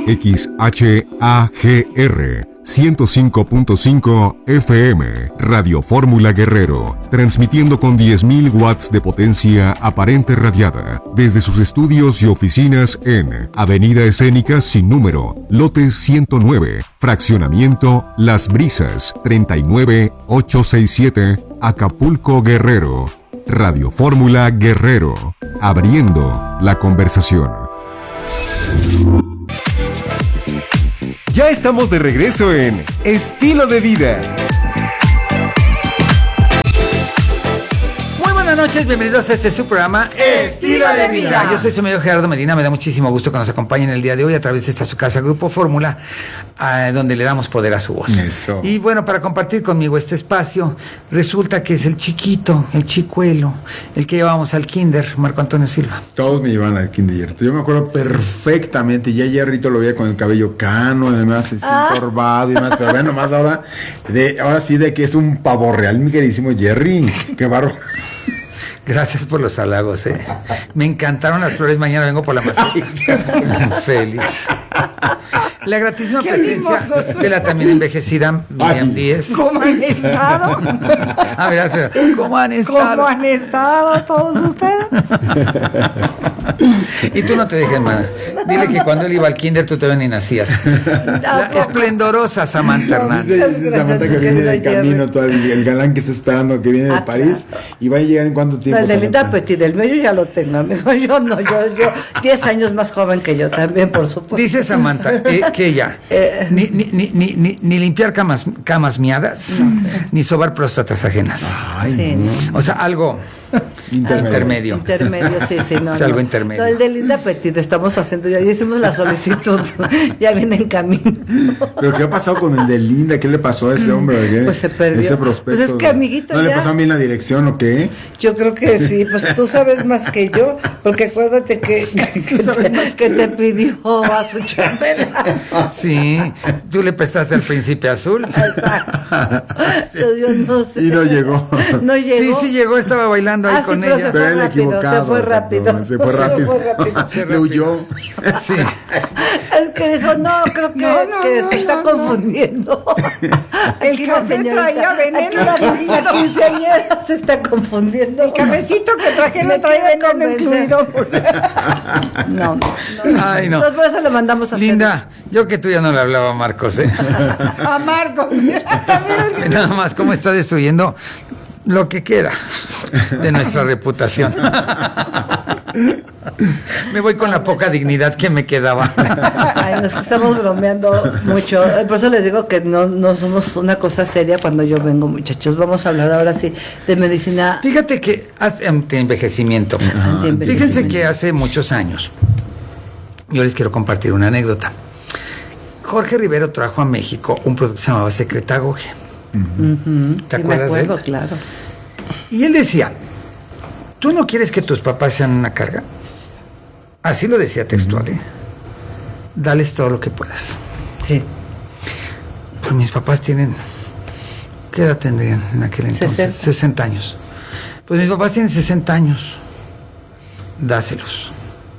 XHAGR 105.5 FM, Radio Fórmula Guerrero, transmitiendo con 10.000 watts de potencia aparente radiada, desde sus estudios y oficinas en Avenida Escénica sin número, lote 109, fraccionamiento Las Brisas, 39867, Acapulco, Guerrero. Radio Fórmula Guerrero, abriendo la conversación. Ya estamos de regreso en Estilo de Vida. Muy buenas noches, bienvenidos a este su programa Estilo de Vida. Yo soy su amigo Gerardo Medina, me da muchísimo gusto que nos acompañen el día de hoy a través de esta su casa Grupo Fórmula, donde le damos poder a su voz. Eso. Y bueno, para compartir conmigo este espacio, resulta que es el chiquito, el chicuelo, el que llevábamos al kinder, Marco Antonio Silva. Todos me llevan al kinder. Yo me acuerdo perfectamente, ya Jerrito lo veía con el cabello cano, además encorvado y más, pero bueno, más ahora sí de que es un pavo real, mi queridísimo Jerry. Qué bárbaro. Gracias por los halagos, Me encantaron las flores. Mañana vengo por la maceta. Feliz. La gratísima presencia de la también envejecida Miriam Díez. ¿Cómo han estado? A ver, ¿cómo han estado? ¿Cómo han estado todos ustedes? Y tú no te dejes, mana. Dile que cuando él iba al kinder tú todavía ni nacías. La esplendorosa Samantha Hernández. Samantha que viene de camino, todo el galán que está esperando que viene de París y va a llegar en cuánto tiempo. El de Linda Petit, del medio ya lo tengo, amigo. Yo 10 años más joven que yo también, por supuesto. Dice Samantha que ella ni limpiar camas miadas, ni sobar próstatas ajenas. Ay, Sí. no. O sea, algo intermedio. Intermedio, sí, no. Es algo intermedio. No, el de Linda Petit estamos haciendo, ya hicimos la solicitud, ya viene en camino. Pero ¿qué ha pasado con el de Linda? ¿Qué le pasó a ese hombre? ¿Qué? Pues se perdió. Ese prospecto. Pues es que, amiguito, ¿No le ya- pasaron bien la dirección o qué? Yo creo que sí, pues tú sabes más que yo, porque acuérdate que te pidió a su chambela. Sí, tú le prestaste al príncipe azul. Yo no sé. Y no llegó. No llegó. Sí llegó, estaba bailando ahí con pero ella. Pero él rápido, equivocado. se fue rápido. Se fue rápido. Le huyó. Sí. Es que dijo, no, creo que se está confundiendo. Aquí la café señorita, traía veneno. aquí la quinceañera se está confundiendo. El cafecito que trajeron Me trae quiere veneno convencer. incluido. No. Ay, no. Entonces por eso le mandamos a hacer. Linda, yo que tú ya no le hablaba a Marcos, A Marco. Nada más cómo está destruyendo lo que queda de nuestra reputación. Me voy con la poca dignidad que me quedaba. Ay, nos estamos bromeando mucho. Por eso les digo que no somos una cosa seria cuando yo vengo, muchachos. Vamos a hablar ahora sí de medicina. Fíjate que de envejecimiento. De envejecimiento. Fíjense que hace muchos años, yo les quiero compartir una anécdota. Jorge Rivero trajo a México un producto que se llamaba Secretagogue. ¿Te Sí, acuerdas me acuerdo, de él? claro. Y él decía, ¿tú no quieres que tus papás sean una carga? Así lo decía textual, Dales todo lo que puedas. Sí. Pues mis papás tienen... ¿Qué edad tendrían en aquel entonces? 60 años. Pues mis papás tienen 60 años. Dáselos.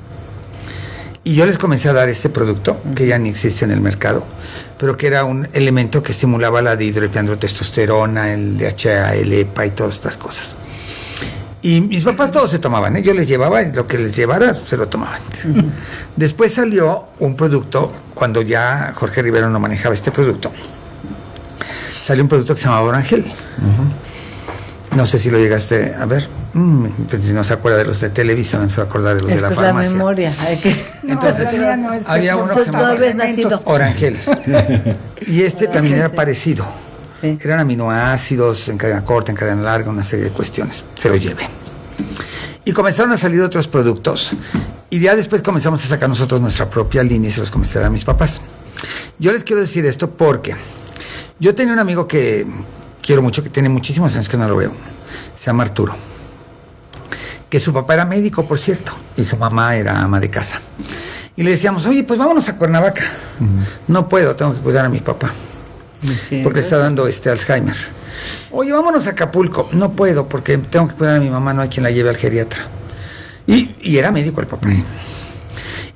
Y yo les comencé a dar este producto, que ya ni existe en el mercado, pero que era un elemento que estimulaba la dihidroepiandrotestosterona, el DHA, el EPA y todas estas cosas. Y mis papás todos se tomaban, Yo les llevaba, lo que les llevara, se lo tomaban. Después salió un producto, cuando ya Jorge Rivero no manejaba este producto, salió un producto que se llamaba Orangel. No sé si lo llegaste a ver. Pues si no se acuerda de los de Televisa, no se va a acordar de los de la Es farmacia. la memoria. Entonces, todavía no, había uno que se llamaba Todavía es nacido. Orangel. Y este también era parecido. Sí. Eran aminoácidos en cadena corta, en cadena larga, una serie de cuestiones. Se lo llevé. Y comenzaron a salir otros productos. Y ya después comenzamos a sacar nosotros nuestra propia línea y se los comencé a dar a mis papás. Yo les quiero decir esto porque yo tenía un amigo que quiero mucho, que tiene muchísimos años que no lo veo. Se llama Arturo. Que su papá era médico, por cierto, y su mamá era ama de casa. Y le decíamos, oye, pues vámonos a Cuernavaca. No puedo, tengo que cuidar a mi papá. Sí. Porque está dando Alzheimer. Oye, vámonos a Acapulco. No puedo, porque tengo que cuidar a mi mamá, no hay quien la lleve al geriatra. Y era médico el papá.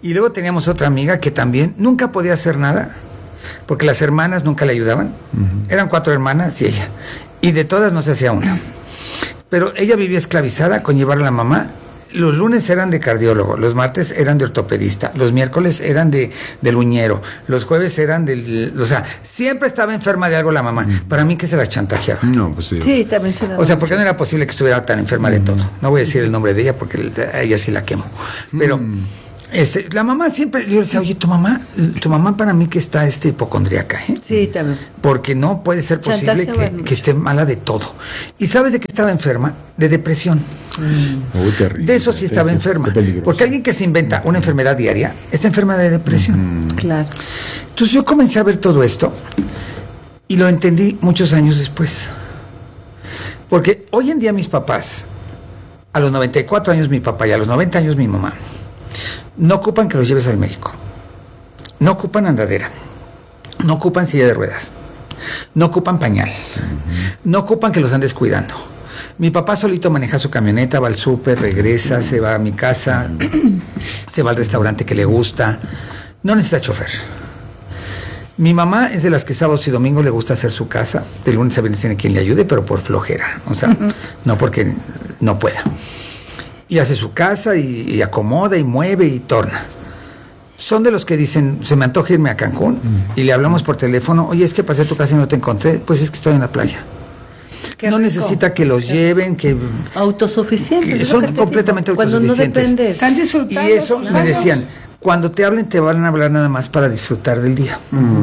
Y luego teníamos otra amiga que también nunca podía hacer nada, porque las hermanas nunca le ayudaban. Eran 4 hermanas y ella. Y de todas no se hacía una. Pero ella vivía esclavizada con llevar a la mamá. Los lunes eran de cardiólogo, los martes eran de ortopedista, los miércoles eran del uñero, los jueves eran o sea, siempre estaba enferma de algo la mamá. Para mí que se la chantajeaba. No, pues sí. Sí, también se da. O sea, porque no era posible que estuviera tan enferma de todo. No voy a decir el nombre de ella porque a ella sí la quemo. Pero la mamá siempre, yo le decía, oye, tu mamá para mí que está hipocondríaca, ¿eh? Sí, también. Porque no puede ser posible que esté mala de todo. ¿Y sabes de qué estaba enferma? De depresión. Terrible. De eso sí estaba enferma. Porque alguien que se inventa una enfermedad diaria está enferma de depresión. Claro. Entonces yo comencé a ver todo esto y lo entendí muchos años después. Porque hoy en día mis papás, a los 94 años mi papá y a los 90 años mi mamá, no ocupan que los lleves al médico. No ocupan andadera. No ocupan silla de ruedas. No ocupan pañal. No ocupan que los andes cuidando. Mi papá solito maneja su camioneta, va al súper, regresa, se va a mi casa, se va al restaurante que le gusta. No necesita chofer. Mi mamá es de las que sábados y domingos le gusta hacer su casa. De lunes a viernes tiene quien le ayude, pero por flojera. O sea, no porque no pueda. Y hace su casa y acomoda y mueve y torna. Son de los que dicen, se me antoja irme a Cancún y le hablamos por teléfono, oye, es que pasé a tu casa y no te encontré, pues es que estoy en la playa. Qué no rico. Necesita que los lleven, que autosuficientes. son completamente autosuficientes. Cuando no dependes. Están disfrutando. Y eso me decían, cuando te hablen te van a hablar nada más para disfrutar del día.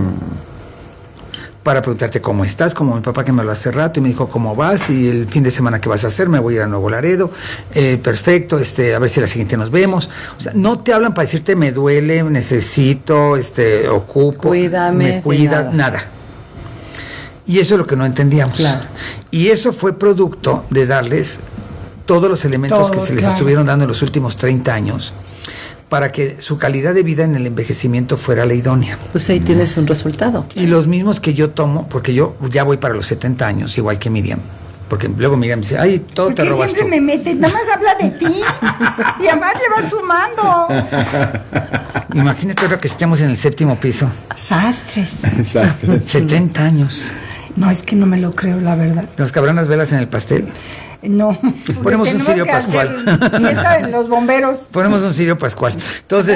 Para preguntarte cómo estás, como mi papá que me habló hace rato y me dijo cómo vas y el fin de semana que vas a hacer, me voy a ir a Nuevo Laredo, perfecto, a ver si la siguiente nos vemos. O sea, no te hablan para decirte me duele, necesito, ocupo, cuídame, me cuidas, nada. Y eso es lo que no entendíamos. Claro. Y eso fue producto de darles todos los elementos que se les estuvieron dando en los últimos 30 años para que su calidad de vida en el envejecimiento fuera la idónea. Pues ahí tienes un resultado. Y los mismos que yo tomo, porque yo ya voy para los 70 años, igual que Miriam. Porque luego Miriam dice, ay, todo te robas tú. Porque siempre me metes, nada más habla de ti. Y además le vas sumando. Imagínate ahora que estemos en el 7º piso. Sastres. 70 años. No, es que no me lo creo, la verdad. ¿Nos cabrán las velas en el pastel? No. Ponemos un Tenemos cirio que pascual. hacer fiesta de los bomberos. Ponemos un cirio pascual. Entonces,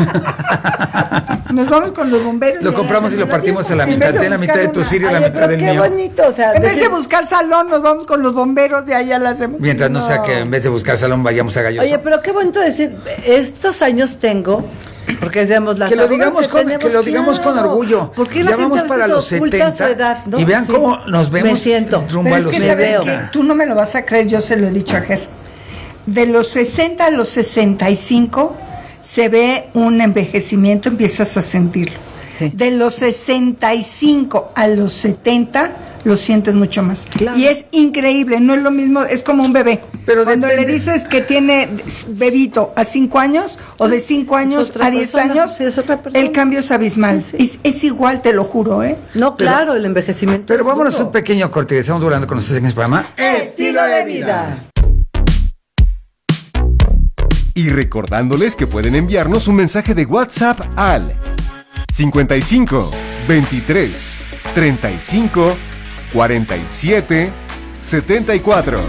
Nos vamos con los bomberos. lo compramos y lo partimos a la mitad. De la mitad de tu cirio y la Oye, mitad del pero qué mío. bonito, o sea, En vez de buscar salón, nos vamos con los bomberos, de allá la hacemos. Mientras no sea que en vez de buscar salón vayamos a Galloso. Oye, pero qué bonito decir, estos años tengo, porque decíamos las que lo arrugas digamos con, tenemos, que lo digamos con claro. orgullo. Porque la ya vamos gente a para veces los oculta 70 su edad, ¿no? y vean Sí. cómo nos vemos Me siento. rumbo Pero a es los que me sabes veo. que tú no me lo vas a creer, yo se lo he dicho a Ger. De los 60 a los 65 se ve un envejecimiento, empiezas a sentirlo. Sí. De los 65 a los 70 lo sientes mucho más. Claro. Y es increíble, no es lo mismo, es como un bebé. Pero cuando depende. le dices que tiene bebito a 5 años o de 5 años otra a 10 persona, años, sí, es otra persona. el cambio es abismal. Sí, sí. Es igual, te lo juro, ¿eh? No, claro, el envejecimiento. Pero es vámonos duro. un pequeño corte y estamos durando con ustedes en este programa. Estilo de vida. Y recordándoles que pueden enviarnos un mensaje de WhatsApp al 55 23 35 47 74.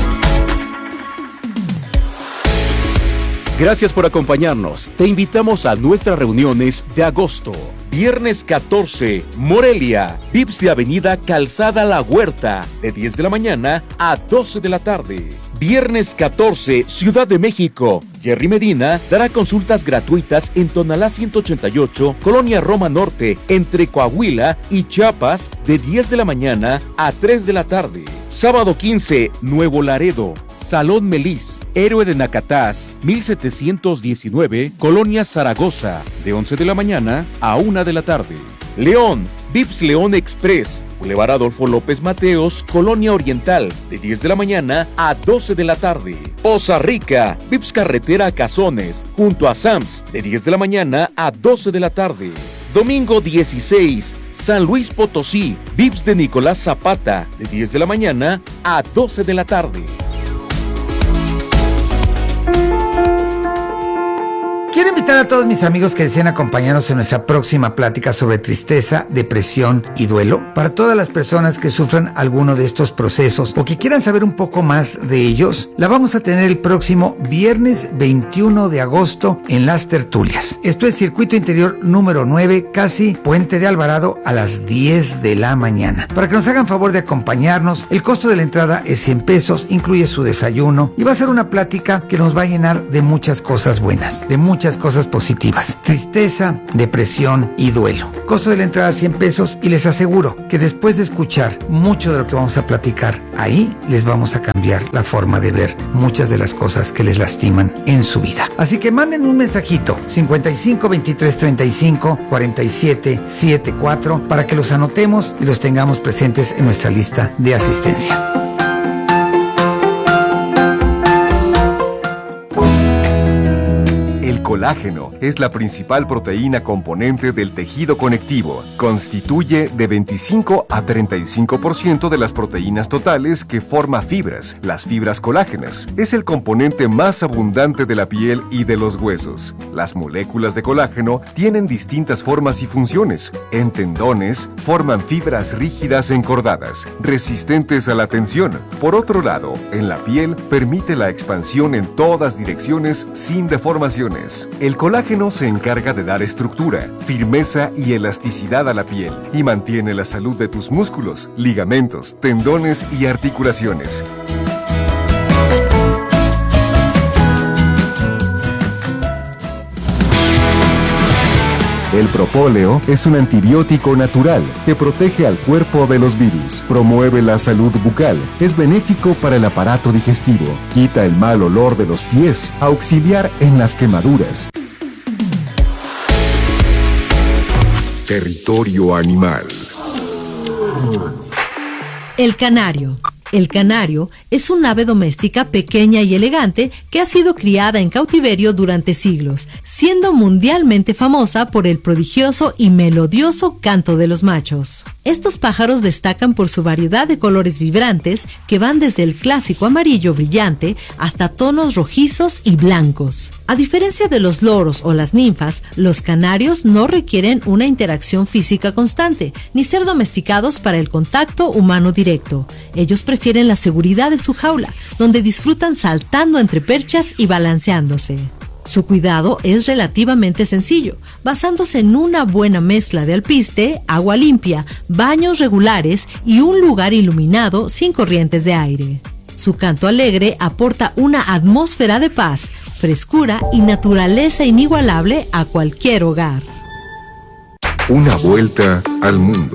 Gracias por acompañarnos. Te invitamos a nuestras reuniones de agosto. Viernes 14, Morelia, VIPS de Avenida Calzada La Huerta, de 10 de la mañana a 12 de la tarde. Viernes 14, Ciudad de México. Jerry Medina dará consultas gratuitas en Tonalá 188, Colonia Roma Norte, entre Coahuila y Chiapas, de 10 de la mañana a 3 de la tarde. Sábado 15, Nuevo Laredo, Salón Melis, Héroe de Nacatás, 1719, Colonia Zaragoza, de 11 de la mañana a 1 de la tarde. León, VIPS León Express, Boulevard Adolfo López Mateos, Colonia Oriental, de 10 de la mañana a 12 de la tarde. Poza Rica, VIPS Carretera Cazones, junto a Sams, de 10 de la mañana a 12 de la tarde. Domingo 16, San Luis Potosí, VIPS de Nicolás Zapata, de 10 de la mañana a 12 de la tarde. Quiero invitar a todos mis amigos que deseen acompañarnos en nuestra próxima plática sobre tristeza, depresión y duelo. Para todas las personas que sufran alguno de estos procesos o que quieran saber un poco más de ellos, la vamos a tener el próximo viernes 21 de agosto en Las Tertulias. Esto es Circuito Interior número 9, casi Puente de Alvarado, a las 10 de la mañana. Para que nos hagan favor de acompañarnos, el costo de la entrada es 100 pesos, incluye su desayuno y va a ser una plática que nos va a llenar de muchas cosas buenas, de muchas cosas positivas. Tristeza, depresión y duelo. Costo de la entrada 100 pesos y les aseguro que después de escuchar mucho de lo que vamos a platicar ahí, les vamos a cambiar la forma de ver muchas de las cosas que les lastiman en su vida. Así que manden un mensajito 55 23 35 47 74 para que los anotemos y los tengamos presentes en nuestra lista de asistencia. El colágeno es la principal proteína componente del tejido conectivo. Constituye de 25 a 35% de las proteínas totales que forma fibras, las fibras colágenas. Es el componente más abundante de la piel y de los huesos. Las moléculas de colágeno tienen distintas formas y funciones. En tendones, forman fibras rígidas encordadas, resistentes a la tensión. Por otro lado, en la piel, permite la expansión en todas direcciones sin deformaciones. El colágeno se encarga de dar estructura, firmeza y elasticidad a la piel y mantiene la salud de tus músculos, ligamentos, tendones y articulaciones. El propóleo es un antibiótico natural que protege al cuerpo de los virus, promueve la salud bucal, es benéfico para el aparato digestivo, quita el mal olor de los pies, auxiliar en las quemaduras. Territorio animal. El canario. El canario es un ave doméstica pequeña y elegante que ha sido criada en cautiverio durante siglos, siendo mundialmente famosa por el prodigioso y melodioso canto de los machos. Estos pájaros destacan por su variedad de colores vibrantes que van desde el clásico amarillo brillante hasta tonos rojizos y blancos. A diferencia de los loros o las ninfas, los canarios no requieren una interacción física constante, ni ser domesticados para el contacto humano directo. Ellos prefieren la seguridad de su jaula, donde disfrutan saltando entre perchas y balanceándose. Su cuidado es relativamente sencillo, basándose en una buena mezcla de alpiste, agua limpia, baños regulares y un lugar iluminado sin corrientes de aire. Su canto alegre aporta una atmósfera de paz, frescura y naturaleza inigualable a cualquier hogar. Una vuelta al mundo.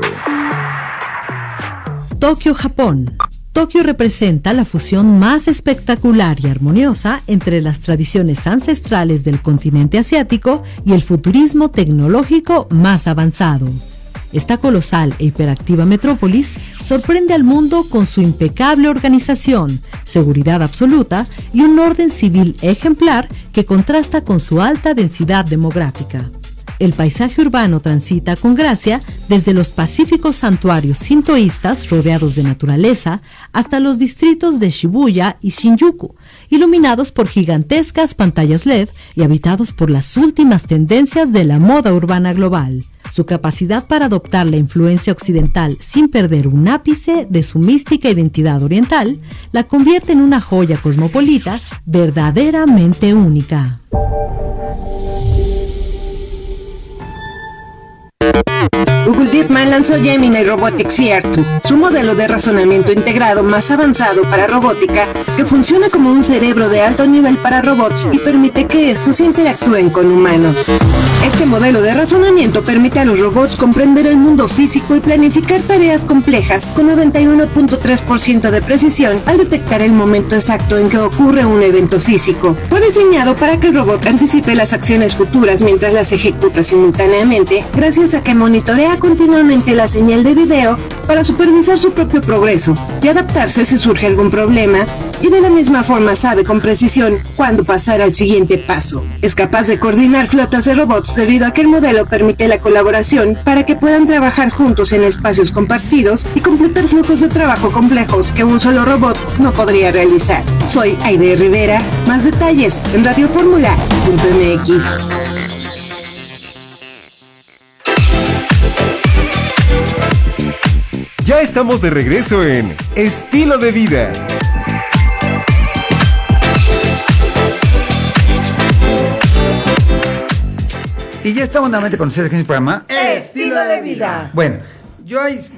Tokio, Japón. Tokio representa la fusión más espectacular y armoniosa entre las tradiciones ancestrales del continente asiático y el futurismo tecnológico más avanzado. Esta colosal e hiperactiva metrópolis sorprende al mundo con su impecable organización, seguridad absoluta y un orden civil ejemplar que contrasta con su alta densidad demográfica. El paisaje urbano transita con gracia desde los pacíficos santuarios sintoístas rodeados de naturaleza hasta los distritos de Shibuya y Shinjuku, iluminados por gigantescas pantallas LED y habitados por las últimas tendencias de la moda urbana global. Su capacidad para adoptar la influencia occidental sin perder un ápice de su mística identidad oriental la convierte en una joya cosmopolita verdaderamente única. Google DeepMind lanzó Gemini Robotics CR2, su modelo de razonamiento integrado más avanzado para robótica, que funciona como un cerebro de alto nivel para robots y permite que estos interactúen con humanos. Este modelo de razonamiento permite a los robots comprender el mundo físico y planificar tareas complejas con 91.3% de precisión al detectar el momento exacto en que ocurre un evento físico. Fue diseñado para que el robot anticipe las acciones futuras mientras las ejecuta simultáneamente, gracias a que monitorea continuamente la señal de video para supervisar su propio progreso y adaptarse si surge algún problema, y de la misma forma sabe con precisión cuándo pasar al siguiente paso. Es capaz de coordinar flotas de robots debido a que el modelo permite la colaboración para que puedan trabajar juntos en espacios compartidos y completar flujos de trabajo complejos que un solo robot no podría realizar. Soy Aide Rivera, más detalles en radioformula.mx. estamos de regreso en Estilo de Vida. Y ya estamos nuevamente con ustedes en el programa Estilo de Vida. Bueno, yo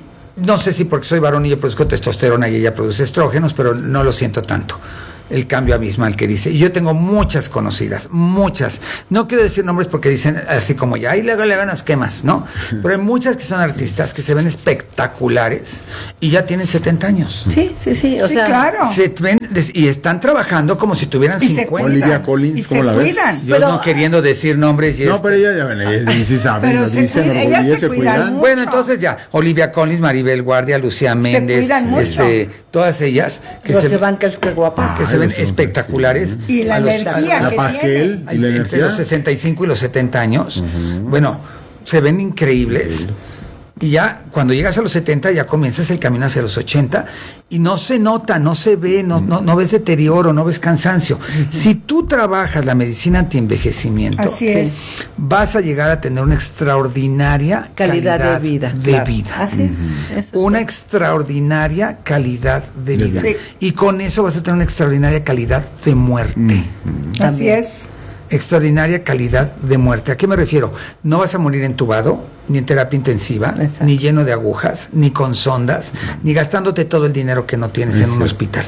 no sé si porque soy varón y yo produzco testosterona y ella produce estrógenos, pero no lo siento tanto. El cambio abismal que dice. Y yo tengo muchas conocidas, muchas. No quiero decir nombres porque dicen así como ya, y luego le ganas quemas, ¿no? Pero hay muchas que son artistas que se ven espectaculares y ya tienen 70 años. Sí, o sea, claro. Se ven y están trabajando como si tuvieran Y 50. Olivia Collins, Y ¿cómo se la ves? cuidan. Yo no queriendo decir nombres. No, pero ella ya ven, sí saben, Pero nos se dicen, cuidan, ellas ellas se cuidan mucho. Bueno, entonces ya, Olivia Collins, Maribel Guardia, Lucía Méndez, cuidan mucho. Todas ellas que Rocío Banquels, qué guapa. que se ven espectaculares. Y la energía la que Pasquel tienen. y la Entre energía. los 65 y los 70 años. Bueno, se ven increíbles. Y ya cuando llegas a los 70 ya comienzas el camino hacia los 80 y no se nota, no se ve, no ves deterioro, no ves cansancio. Si tú trabajas la medicina antienvejecimiento, Así es. vas a llegar a tener una extraordinaria calidad de vida. Claro. Así es. Eso es Una todo. extraordinaria calidad de vida. Sí. Y con eso vas a tener una extraordinaria calidad de muerte. Así es. Extraordinaria calidad de muerte. ¿A qué me refiero? No vas a morir entubado, ni en terapia intensiva, Exacto. ni lleno de agujas, ni con sondas, ni gastándote todo el dinero que no tienes en un hospital.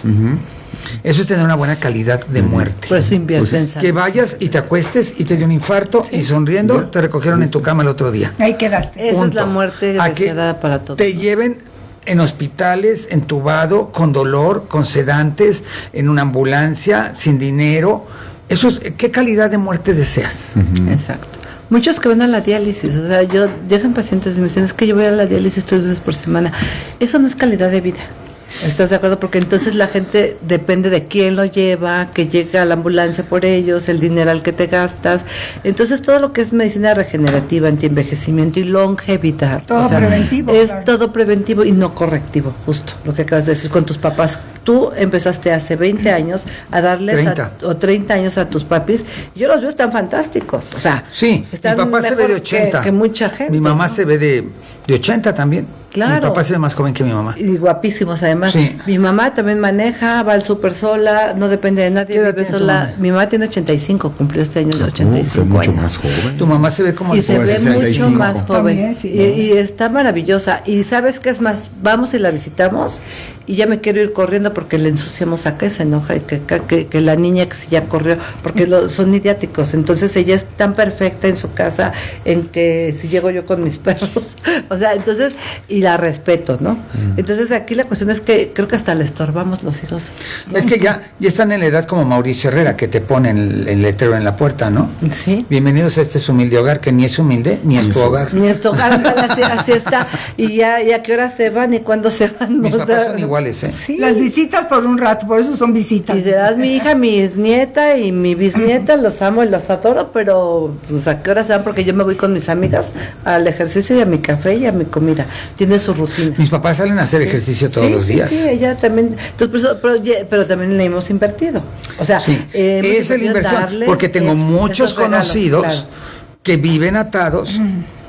Eso es tener una buena calidad de muerte. Por eso invierte en salud. Que vayas y te acuestes y te dio un infarto y sonriendo te recogieron en tu cama el otro día. Ahí quedaste. Esa es la Punto. muerte A que deseada para todos. te lleven en hospitales, entubado, con dolor, con sedantes, en una ambulancia, sin dinero. Eso es, ¿qué calidad de muerte deseas? Exacto. Muchos que van a la diálisis, o sea, llegan pacientes y me dicen, es que yo voy a la diálisis 3 veces por semana. Eso no es calidad de vida. ¿Estás de acuerdo? Porque entonces la gente depende de quién lo lleva, que llega a la ambulancia por ellos, el dinero al que te gastas. Entonces todo lo que es medicina regenerativa, antienvejecimiento y longevidad. Todo preventivo, Es claro. todo preventivo y no correctivo, justo lo que acabas de decir con tus papás. Tú empezaste hace 20 años a darles 30. o 30 años a tus papis. Yo los veo están fantásticos. O sea, Sí, mi están papá se ve mejor de 80. que mucha gente. Mi mamá ¿no? se ve de 80 también. Claro. Mi papá se ve más joven que mi mamá. Y guapísimos además. Sí. Mi mamá también maneja, va al súper sola, no depende de nadie, ¿Qué edad vive tiene tu sola. mamá? Mi mamá tiene 85, cumplió este año de Es 85 mucho años. más joven. Tu mamá se ve como Y de se ve 65. mucho más joven. También, sí. Y está maravillosa. Y sabes qué es más, vamos y la visitamos y ya me quiero ir corriendo porque le ensuciamos acá y se enoja y que la niña que sí ya corrió, porque son idiáticos. Entonces ella es tan perfecta en su casa en que si llego yo con mis perros, o sea, entonces, y la respeto, ¿no? Entonces aquí la cuestión es que creo que hasta le estorbamos los hijos. Es que ya están en la edad como Mauricio Herrera, que te ponen el letrero en la puerta, ¿no? Sí. Bienvenidos a este su humilde hogar, que ni es humilde, ni es tu hogar. Ni esto, así está. Y a qué hora se van y cuándo se van. Mis O papás sea, son iguales, ¿eh? Sí. Las visitas por un rato, por eso son visitas. Y se das mi hija, mi nieta y mi bisnieta, los amo y los adoro, pero pues a qué hora se van, porque yo me voy con mis amigas al ejercicio y a mi café y a mi comida. Tiene su rutina. Mis papás salen a hacer ejercicio todos Sí, los días. Sí, ella también. Entonces, pero también le hemos invertido. O sea, Sí, hemos esa es la invertido en inversión, darles porque tengo muchos esos regalos, conocidos claro. que viven atados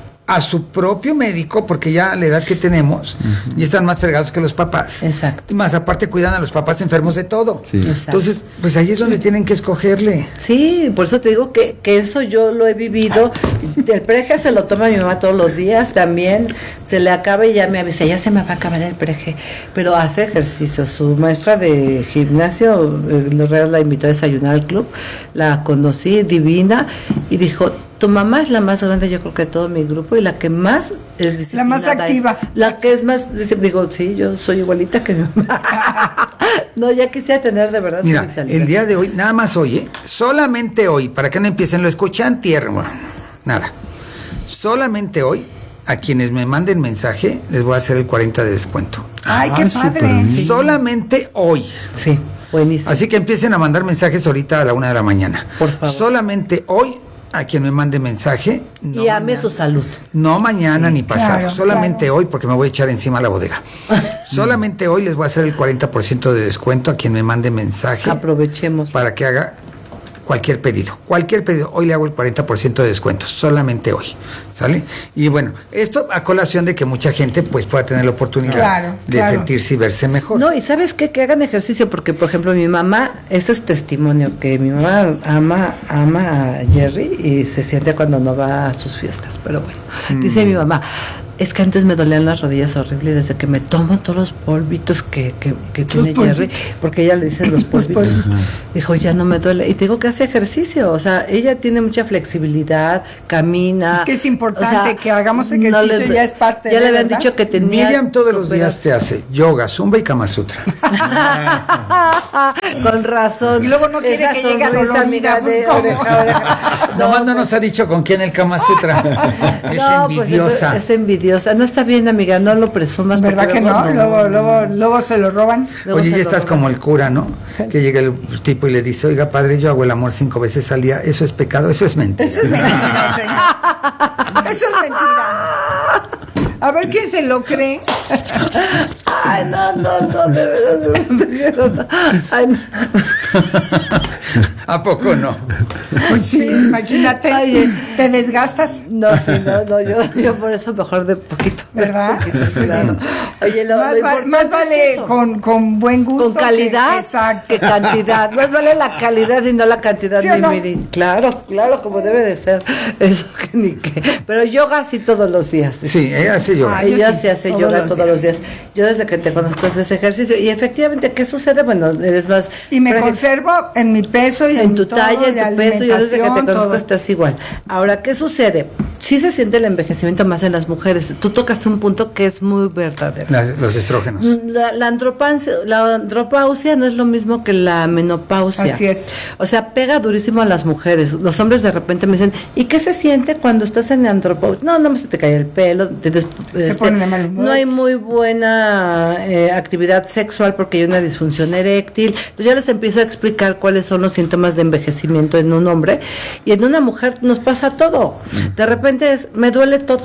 a su propio médico, porque ya a la edad que tenemos, y están más fregados que los papás. Exacto. Y más aparte cuidan a los papás enfermos de todo. Sí. Exacto. Entonces, pues ahí es donde tienen que escogerle. Sí, por eso te digo que eso yo lo he vivido. El preje se lo toma mi mamá todos los días también. Se le acaba y ya me avisa, ya se me va a acabar el preje. Pero hace ejercicio. Su maestra de gimnasio, la invitó a desayunar al club. La conocí, divina, y dijo, tu mamá es la más grande, yo creo que de todo mi grupo, y la que más es disciplinada. La más activa. La que es más, digo, sí, yo soy igualita que mi mamá. No, ya quisiera tener de verdad su Mira, vitalidad. el día de hoy, nada más hoy, solamente hoy, para que no empiecen, lo escuchan tierra, bueno, nada. Solamente hoy, a quienes me manden mensaje, les voy a hacer el 40 de descuento. Ay, qué súper padre. bien. Sí. Solamente hoy. Sí, buenísimo. Así que empiecen a mandar mensajes ahorita a la 1 de la mañana. Por favor. Solamente hoy, a quien me mande mensaje. No y ame mañana. su salud. No mañana ni pasado, claro, solamente claro. hoy, porque me voy a echar encima la bodega. Solamente hoy les voy a hacer el 40% de descuento a quien me mande mensaje Aprovechemos. para que haga cualquier pedido. Hoy le hago el 40% de descuento, solamente hoy, ¿sale? Y bueno, esto a colación de que mucha gente pues pueda tener la oportunidad de sentirse y verse mejor. No, y ¿sabes qué? Que hagan ejercicio, porque por ejemplo mi mamá, ese es testimonio, que mi mamá ama a Jerry y se siente cuando no va a sus fiestas, pero bueno, dice mi mamá, es que antes me dolían las rodillas horrible, desde que me tomo todos los polvitos que tiene Jerry, porque ella le dice los polvitos, dijo, ya no me duele, y te digo que hace ejercicio, o sea, ella tiene mucha flexibilidad, camina. Es que es importante que hagamos ejercicio, ya es parte ya le habían dicho que tenía... Miriam todos los días te hace yoga, zumba y Kama Sutra. Con razón. Y luego no quiere que llegue a dolorida, pues, Nomás no nos ha dicho con quién el Kama Sutra. Es envidiosa. Pues es envidiosa. No está bien, amiga, no lo presumas. ¿Verdad que no? Luego se lo roban. Oye, ya estás como el cura, ¿no? Que llega el tipo y le dice, oiga, padre, yo hago el amor 5 veces al día. ¿Eso es pecado? Eso es mentira. Eso es mentira, señor. Eso es mentira. A ver quién se lo cree. Ay, no, de verdad. Ay, no. ¿A poco no? Pues sí, imagínate. Oye, ¿te desgastas? No, yo por eso mejor de poquito. ¿Verdad? Claro. Oye, más vale es con buen gusto. Con calidad que cantidad. Más vale la calidad y no la cantidad, ¿sí mi no? Miri. Claro, como debe de ser. Eso que ni qué. Pero yoga sí todos los días. Sí, ella hace yoga. Ella sí hace yoga todos los días. Yo desde que te conozco haces ejercicio. Y efectivamente, ¿qué sucede? Bueno, eres más... Y me conservo en mi peso y en tu talla, en tu peso. Yo desde que te conozco todo. estás igual. Ahora, ¿qué sucede? Sí se siente el envejecimiento más en las mujeres. Tú tocaste un punto que es muy verdadero. Los estrógenos. La andropausia no es lo mismo que la menopausia. Así es. O sea, pega durísimo a las mujeres. Los hombres de repente me dicen, ¿y qué se siente cuando estás en andropausia? No se te cae el pelo. Se ponen de mal humor. No hay muy buena actividad sexual porque hay una disfunción eréctil. Entonces ya les empiezo a explicar cuáles son los síntomas de envejecimiento en un hombre. Y en una mujer nos pasa todo. De repente me duele todo.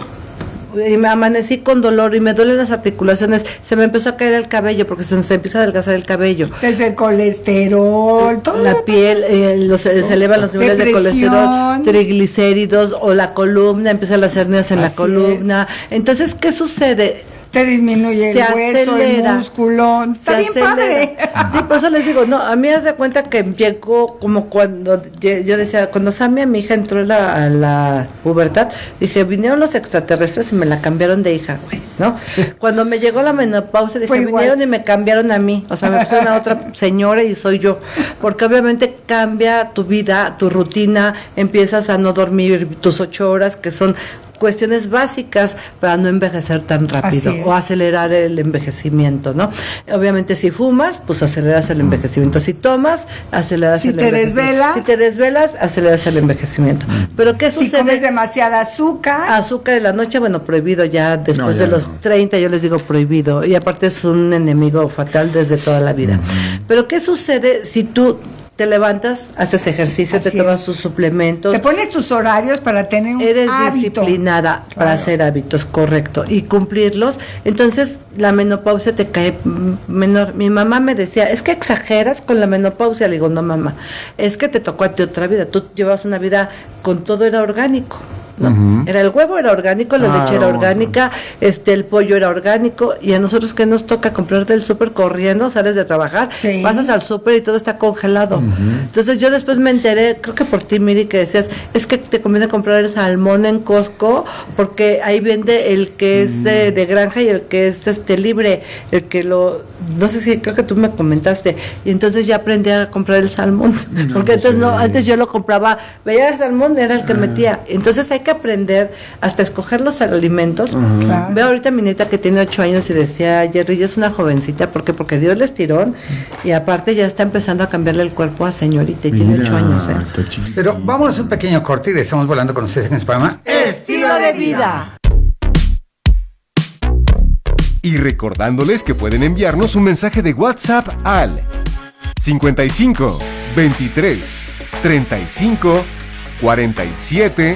Y me amanecí con dolor y me duelen las articulaciones, se me empezó a caer el cabello porque se empieza a adelgazar el cabello. Desde el colesterol, todo. La piel, se elevan los niveles de colesterol, triglicéridos, o la columna, empiezan las hernias en la columna. Entonces, ¿qué sucede? Te disminuye el hueso, el músculo. Está bien padre. Sí, por eso les digo, no, a mí haz de cuenta que llegó como cuando yo decía, cuando Samia, mi hija, entró a la pubertad, dije, vinieron los extraterrestres y me la cambiaron de hija, güey, ¿no? Sí. Cuando me llegó la menopausia, dije, vinieron y me cambiaron a mí, o sea, me pusieron a otra señora y soy yo, porque obviamente cambia tu vida, tu rutina, empiezas a no dormir tus 8 horas, que son cuestiones básicas para no envejecer tan rápido o acelerar el envejecimiento, ¿no? Obviamente si fumas, pues aceleras el envejecimiento. Si tomas, aceleras el envejecimiento. Si te desvelas, aceleras el envejecimiento. Pero ¿qué sucede? Si comes demasiada azúcar. Azúcar en la noche, bueno, prohibido ya después de los 30, yo les digo prohibido. Y aparte es un enemigo fatal desde toda la vida. Pero ¿qué sucede si tú te levantas, haces ejercicio, te tomas tus suplementos, te pones tus horarios para tener un eres hábito. Disciplinada para hacer hábitos, correcto, y cumplirlos? Entonces la menopausia te cae menor. Mi mamá me decía, es que exageras con la menopausia. Le digo, no, mamá, es que te tocó a ti otra vida, tú llevas una vida con todo, era orgánico, ¿no? Era el huevo, era orgánico, la leche era orgánica, el pollo era orgánico, y a nosotros que nos toca comprarte el súper corriendo, sales de trabajar, pasas al súper y todo está congelado. Entonces yo después me enteré, creo que por ti, Miri, que decías, es que te conviene comprar el salmón en Costco porque ahí vende el que es de granja y el que es libre, el que no sé si creo que tú me comentaste, y entonces ya aprendí a comprar el salmón, porque antes yo lo compraba, veía el salmón, era el que metía. Entonces hay que aprender hasta escoger los alimentos. Veo ahorita a mi nieta que tiene 8 años y decía, Jerry, yo es una jovencita, ¿por qué? Porque dio el estirón y aparte ya está empezando a cambiarle el cuerpo a señorita y tiene 8 años. Pero vamos a un pequeño corte y estamos volando con ustedes en este programa Estilo de Vida. Y recordándoles que pueden enviarnos un mensaje de WhatsApp al 55 23 35 47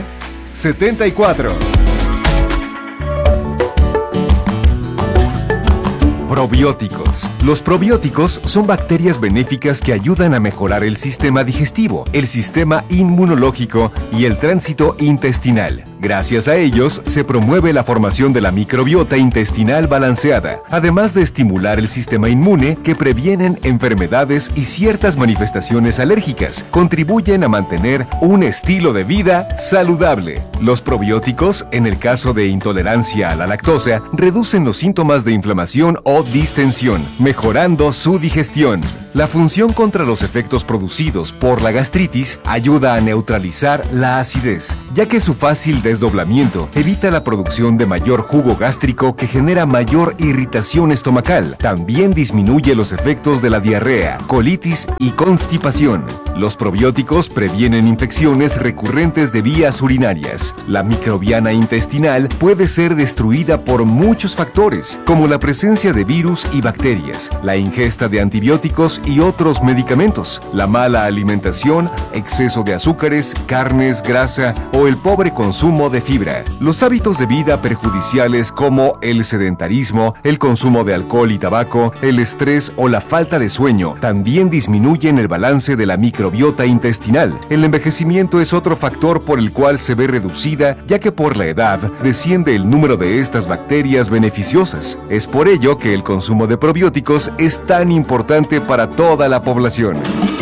74. Probióticos. Los probióticos son bacterias benéficas que ayudan a mejorar el sistema digestivo, el sistema inmunológico y el tránsito intestinal. Gracias a ellos, se promueve la formación de la microbiota intestinal balanceada, además de estimular el sistema inmune que previenen enfermedades y ciertas manifestaciones alérgicas. Contribuyen a mantener un estilo de vida saludable. Los probióticos, en el caso de intolerancia a la lactosa, reducen los síntomas de inflamación o distensión, mejorando su digestión. La función contra los efectos producidos por la gastritis ayuda a neutralizar la acidez, ya que su fácil desdoblamiento evita la producción de mayor jugo gástrico que genera mayor irritación estomacal. También disminuye los efectos de la diarrea, colitis y constipación. Los probióticos previenen infecciones recurrentes de vías urinarias. La microbiana intestinal puede ser destruida por muchos factores, como la presencia de virus y bacterias, la ingesta de antibióticos y otros medicamentos, la mala alimentación, exceso de azúcares, carnes, grasa o el pobre consumo de fibra. Los hábitos de vida perjudiciales como el sedentarismo, el consumo de alcohol y tabaco, el estrés o la falta de sueño también disminuyen el balance de la microbiota intestinal. El envejecimiento es otro factor por el cual se ve reducida, ya que por la edad desciende el número de estas bacterias beneficiosas. Es por ello que el consumo de probióticos es tan importante para toda la población.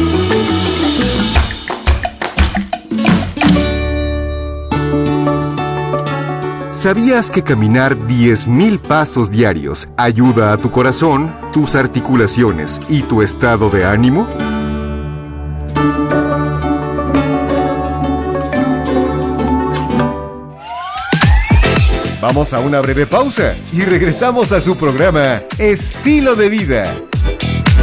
¿Sabías que caminar 10,000 pasos diarios ayuda a tu corazón, tus articulaciones y tu estado de ánimo? Vamos a una breve pausa y regresamos a su programa Estilo de Vida.